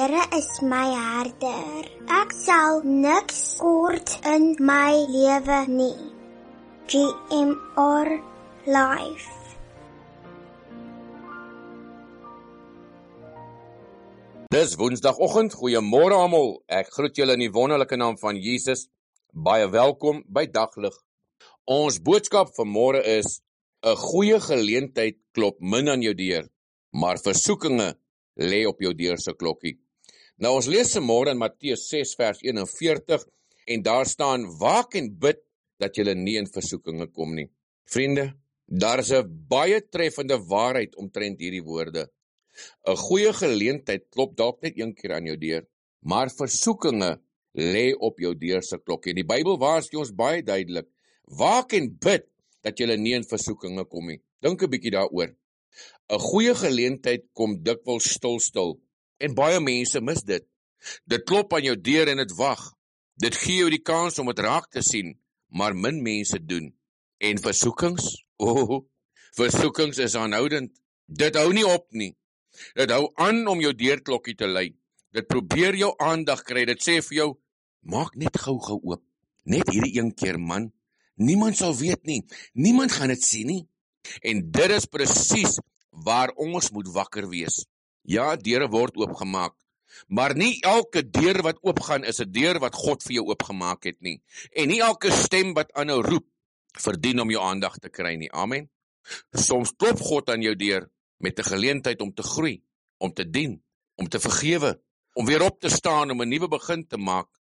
Here is my herder. Ek sal niks kort in my lewe nie. GMR Life. Dis Woensdagoggend, goeiemôre almal. Ek groet julle in die wonderlike naam van Jesus. Baie welkom by Daglig. Ons boodskap vanmôre is: 'n goeie geleentheid klop min aan jou deur, maar versoekinge lê op jou deur se klokkie. Nou ons lees vanmôre in Matteus 6 vers 41 en daar staan: waak en bid dat julle nie in versoekinge kom nie. Vriende, daar is 'n baie treffende waarheid omtrent hierdie woorde. 'n goeie geleentheid klop dalk net een keer aan jou deur, maar versoekinge lê op jou deur se klokkie. Die Bybel waarsku ons baie duidelik: waak en bid dat julle nie in versoekinge kom nie. Dink 'n bietjie daaroor. 'n goeie geleentheid kom dikwels stil en baie mense mis dit. Dit klop aan jou deur en dit wag. Dit gee jou die kans om dit raak te sien, maar min mense doen. En versoekings? Versoekings is aanhoudend. Dit hou nie op nie. Dit hou aan om jou deurklokkie te lui. Dit probeer jou aandag kry. Dit sê vir jou: maak net gou oop. Net hierdie een keer, man. Niemand sal weet nie. Niemand gaan dit sien nie. En dit is presies waar ons moet wakker wees. Ja, deure word oopgemaak, maar nie elke deur wat oopgaan is 'n deur wat God vir jou oopgemaak het nie. En nie elke stem wat aanhou roep verdien om jou aandag te kry nie. Amen. Soms klop God aan jou deur met 'n geleentheid om te groei, om te dien, om te vergewe, om weer op te staan, om 'n nuwe begin te maak.